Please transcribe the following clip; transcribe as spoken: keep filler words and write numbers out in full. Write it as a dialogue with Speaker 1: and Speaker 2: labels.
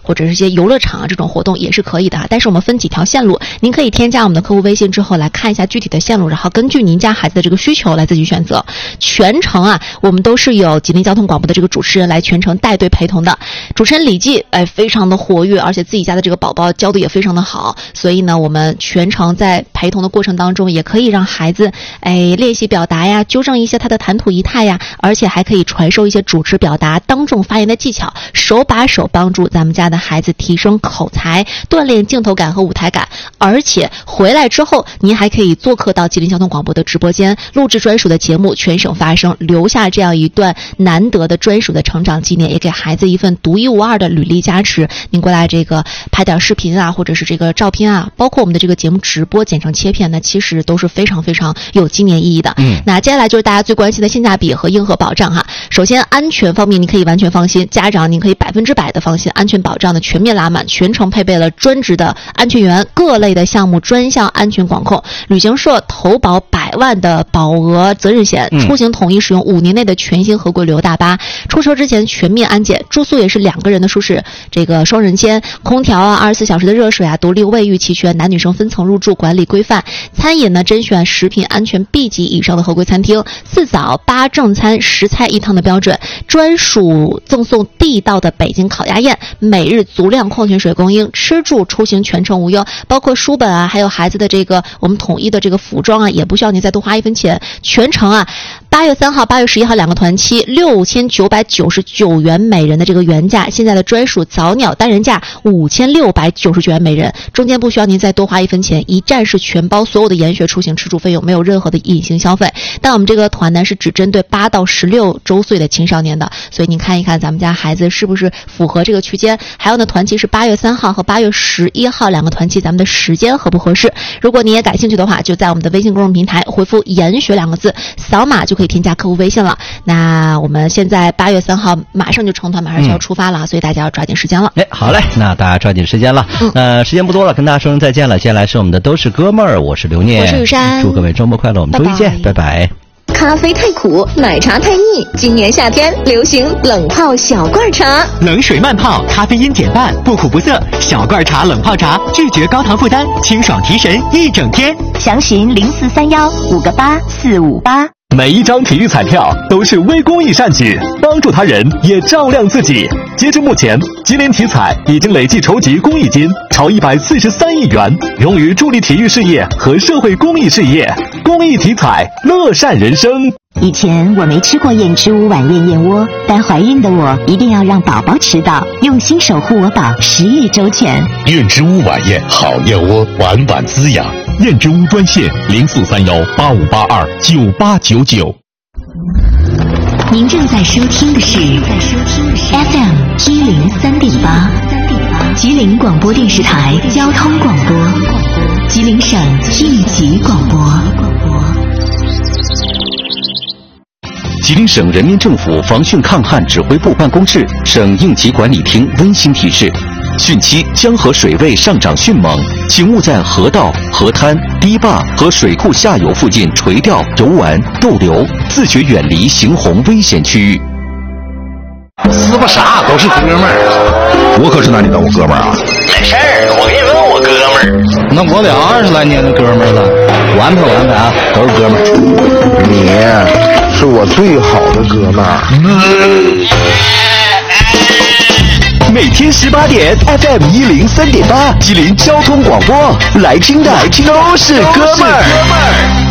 Speaker 1: 或者是一些游乐场啊这种活动也是可以的啊。但是我们分几条线路，您可以添加我们的客户微信之后来看一下具体的线路，然后根据您家孩子的这个需求来自己选择。全程啊，我们都是有吉林交通广播的这个主持人来全程带队陪同的。主持人李记哎非常的活跃，而且自己家的这个宝宝教的也非常的好，所以呢，我们全程在陪同的过程当中，也可以让孩子哎练习表达呀，纠正一些他的谈吐仪态呀，而且还可以传授一些主持表达、当众发言的技巧，手把手帮助咱们家的孩子提升口才，锻炼镜头感和舞台感。而且回来之后，您还可以做客到吉林交通广播的直播间，录制专属的节目，全省发声，留下这样一段难得的专属的成长纪念，也给孩子一份独一无二的履历加持。您过来这个拍点视频啊，或者是这个照片啊，包括我们的这个节目直播剪成切片呢，其实都是非常非常有纪念意义的。嗯，那接下来就是大家最关心的性价比和硬核保障哈。首先安全方面，你可以完全放心，家长您可以百分之百的放心，安全保障的全面拉满，全程配备了专职的安全员，各类的项目专项安全管控，旅行社投保百万的保额责任险，出行统一使用五年内的全新合规旅游大巴，出车之前全面安检，住宿也是两个人的舒适这个双人间，空调啊，二十四小时的热水啊，独立卫浴齐全，男女生分层入住，管理规范。餐饮呢，甄选食品安全 B 级以上的合规餐厅，四早八正餐十菜一汤的标准，专属赠送地道的北京烤鸭宴，每日足量矿泉水供应，吃住出行全程无忧，包括书本啊，还有孩子的这个我们统一的这个服装啊，也不需要您再多花一分钱。全程啊，八月三号、八月十一号两个团期，六千九百九十九元每人的这个原价，现在的专属早鸟单人价五千六百九十九元每人，中间不需要您再多花一分钱，一站式全包所有的研学出行吃住费用，没有任何的隐形消费。但我们这个团呢是只针对八到十六周岁的青少年的，所以您看一看咱们家孩子是不是符合这个区间。还有呢，团期是八月三号和八月十一号两个团期，咱们的时间合不合适？如果你也感兴趣的话，就在我们的微信公众平台回复研学两个字，扫码就可以添加客户微信了。那我们现在八月三号马上就成团，马上就要出发了，嗯、所以大家要抓紧时间了。
Speaker 2: 哎，好嘞，那大家抓紧时间了。嗯，呃，时间不多了，跟大家说声再见了。接下来是我们的都是哥们儿，我是刘念，
Speaker 1: 我是雨珊，
Speaker 2: 祝各位周末快乐，我们周一见，拜拜。拜拜。
Speaker 3: 咖啡太苦，奶茶太腻，今年夏天流行冷泡小罐茶，
Speaker 4: 冷水慢泡，咖啡因减半，不苦不涩，小罐茶冷泡茶，拒绝高糖负担，清爽提神一整天。
Speaker 3: 详询零四三幺五个八四五八。
Speaker 5: 每一张体育彩票都是微公益善举，帮助他人也照亮自己。截至目前，吉林体彩已经累计筹集公益金超一百四十三亿元，用于助力体育事业和社会公益事业。公益体彩，乐善人生。
Speaker 3: 以前我没吃过燕之屋晚宴燕窝，但怀孕的我一定要让宝宝吃到，用心守护我宝，食欲周全。
Speaker 6: 燕之屋晚宴好燕窝，晚晚滋养。燕之屋专线零四三幺八五八二九八九九。
Speaker 3: 您正在收听的是 F M 一零三点八，吉林广播电视台交通广播，吉林省应急广播。
Speaker 6: 吉林省人民政府防汛抗旱指挥部办公室、省应急管理厅温馨提示：汛期江河水位上涨迅猛，请勿在河道、河滩、堤坝和水库下游附近垂钓、游玩、逗留，自觉远离行洪危险区域。
Speaker 7: 是不啥都是哥们儿，
Speaker 8: 我可是拿你当我哥们儿啊！
Speaker 7: 没事儿，我给你问我哥们儿。
Speaker 2: 那我俩二十来年的哥们儿了，完不完不啊？都是哥们儿。
Speaker 8: 你是我最好的哥们儿。
Speaker 5: 每天十八点 F M 一零三点八，吉林交通广播，来听的都是哥们儿。